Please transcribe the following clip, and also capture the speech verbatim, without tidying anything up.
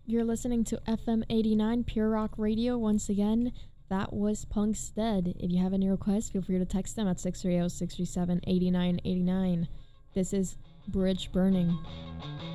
You're listening to F M eighty-nine Pure Rock Radio. Once again, that was Punk's Dead. If you have any requests, feel free to text them at six three zero, six three seven, eight nine eight nine. This is Bridge Burning.